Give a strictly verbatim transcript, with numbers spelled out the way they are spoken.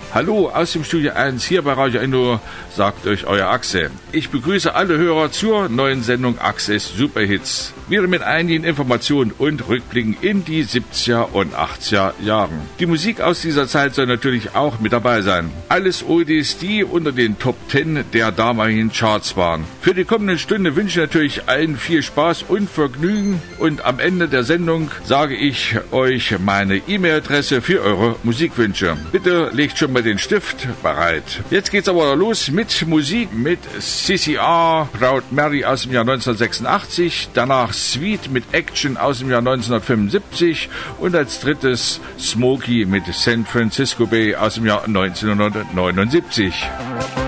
Hallo aus dem Studio eins hier bei Radio Endo, sagt euch euer Axel. Ich begrüße alle Hörer zur neuen Sendung Axels Superhits. Wieder mit einigen Informationen und Rückblicken in die siebziger und achtziger Jahren. Die Musik aus dieser Zeit soll natürlich auch mit dabei sein. Alles Oldies, die unter den Top zehn der damaligen Charts waren. Für die kommende Stunde wünsche ich natürlich allen viel Spaß und Vergnügen und am Ende der Sendung sage ich euch meine E-Mail-Adresse für eure Musikwünsche. Bitte legt schon mal den Stift bereit. Jetzt geht's aber los mit Musik mit C C R, Proud Mary aus dem Jahr neunzehnhundertsechsundachtzig, danach Sweet mit Action aus dem Jahr neunzehnhundertfünfundsiebzig und als drittes Smokey mit San Francisco Bay aus dem Jahr neunzehnhundertneunundsiebzig.